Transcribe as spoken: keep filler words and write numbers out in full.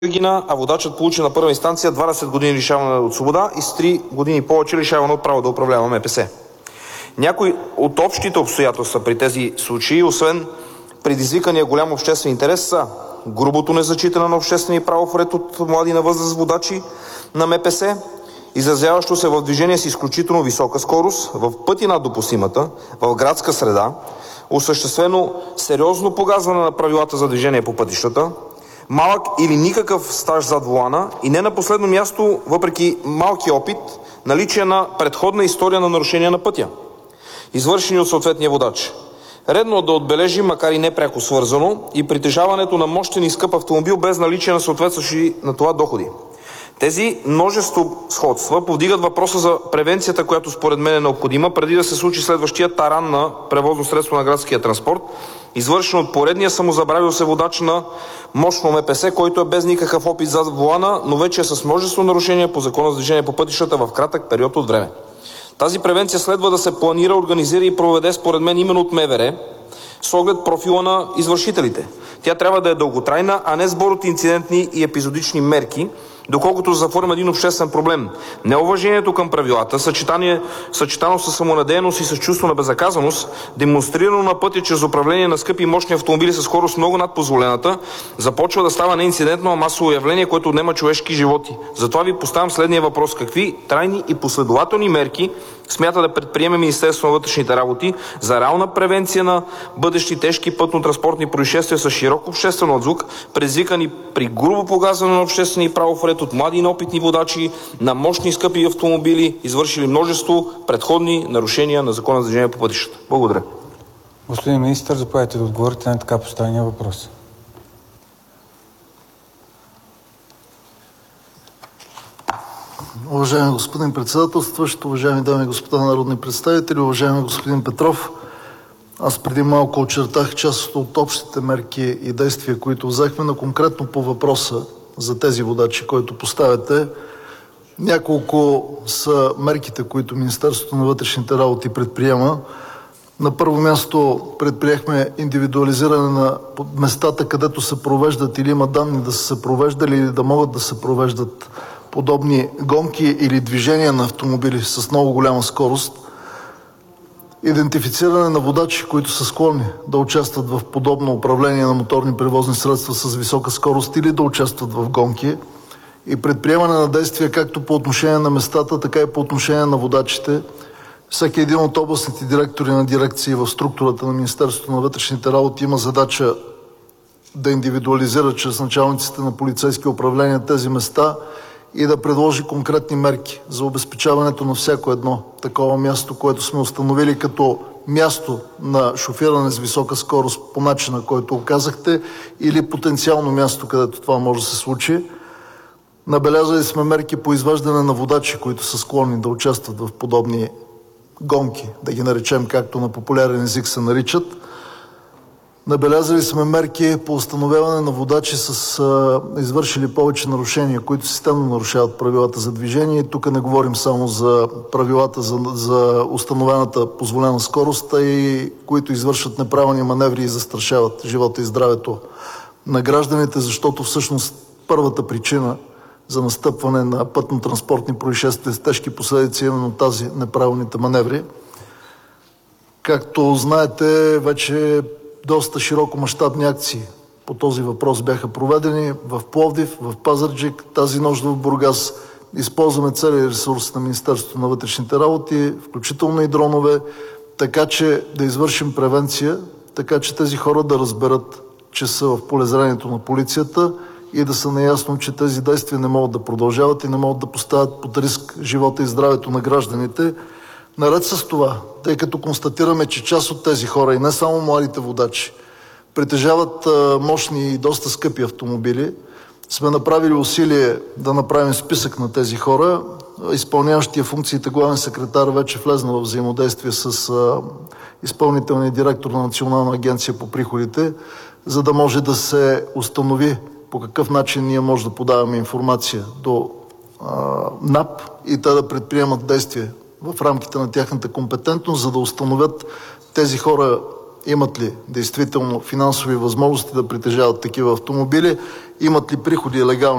година, а водачът получи на първа инстанция двадесет години лишаване от свобода и с три години повече лишаване от право да управлява ем пе се. Някои от общите обстоятелства при тези случаи, освен предизвикания голям обществен интерес, са грубото незачитане на обществения правов ред от млади на възраст водачи на ем пе се, изразяващо се в движение с изключително висока скорост, в пъти над допустимата, в градска среда, осъществено сериозно погазване на правилата за движение по пътищата, малък или никакъв стаж зад волана и не на последно място, въпреки малки опит, наличие на предходна история на нарушения на пътя, извършени от съответния водач. Редно да отбележим, макар и непряко свързано, и притежаването на мощен и скъп автомобил без наличие на съответстващи на това доходи. Тези множество сходства повдигат въпроса за превенцията, която според мен е необходима, преди да се случи следващия таран на превозно средство на градския транспорт, извършен от поредния самозабравил се водач на мощно ем пе се, който е без никакъв опит зад волана, но вече е с множество нарушения по Закона за движение по пътищата в кратък период от време. Тази превенция следва да се планира, организира и проведе според мен именно от МВР, с оглед профила на извършителите. Тя трябва да е дълготрайна, а не сбор от инцидентни и епизодични мерки, доколкото заформя един обществен проблем. Неуважението към правилата, съчетано с самонадеяност и с чувство на безнаказаност, демонстрирано на пътя чрез управление на скъпи и мощни автомобили с скорост много над позволената, започва да става не инцидентно, а масово явление, което отнема човешки животи. Затова ви поставям следния въпрос: какви трайни и последователни мерки смята да предприеме Министерството на вътрешните работи за реална превенция на бъдещи тежки пътно-транспортни происшествия с широк обществен отзвук, предизвикани при грубо погазване на обществения правов ред от млади и неопитни водачи на мощни и скъпи автомобили, извършили множество предходни нарушения на Закона за движение по пътищата? Благодаря. Господин министър, заповядайте да отговорите на така поставения въпрос. Уважаеми господин председателстващ, уважаеми дами и господа народни представители, уважаеми господин Петров, аз преди малко очертах част от общите мерки и действия, които взехме, но конкретно по въпроса за тези водачи, който поставяте. Няколко са мерките, които Министерството на вътрешните работи предприема. На първо място предприехме индивидуализиране на местата, където се провеждат или има данни да са се провеждали или да могат да се провеждат подобни гонки или движения на автомобили с много голяма скорост. Идентифициране на водачи, които са склонни да участват в подобно управление на моторни превозни средства с висока скорост или да участват в гонки, и предприемане на действия както по отношение на местата, така и по отношение на водачите. Всеки един от областните директори на дирекции в структурата на Министерството на вътрешните работи има задача да индивидуализира чрез началниците на полицейски управления тези места и да предложи конкретни мерки за обезпечаването на всяко едно такова място, което сме установили като място на шофиране с висока скорост по начина, който оказахте, или потенциално място, където това може да се случи. Набелязали сме мерки по изваждане на водачи, които са склонни да участват в подобни гонки, да ги наречем както на популярен език се наричат. Набелязали сме мерки по установяване на водачи с а, извършили повече нарушения, които системно нарушават правилата за движение. Тук не говорим само за правилата за, за установената позволена скорост, а и които извършват неправилни маневри и застрашават живота и здравето на гражданите, защото всъщност първата причина за настъпване на пътно-транспортни происшествия с тежки последици е именно тази неправилните маневри. Както знаете, вече доста широкомащабни акции по този въпрос бяха проведени в Пловдив, в Пазарджик, тази нощ в Бургас. Използваме целият ресурс на Министерството на вътрешните работи, включително и дронове, така че да извършим превенция, така че тези хора да разберат, че са в полезрението на полицията и да са наясно, че тези действия не могат да продължават и не могат да поставят под риск живота и здравето на гражданите. Наред с това, тъй като констатираме, че част от тези хора, и не само младите водачи, притежават а, мощни и доста скъпи автомобили, сме направили усилие да направим списък на тези хора. Изпълняващия функциите главен секретар вече влезна в взаимодействие с а, изпълнителния директор на Национална агенция по приходите, за да може да се установи по какъв начин ние може да подаваме информация до а, НАП и те да предприемат действия в рамките на тяхната компетентност, за да установят тези хора имат ли действително финансови възможности да притежават такива автомобили, имат ли приходи легални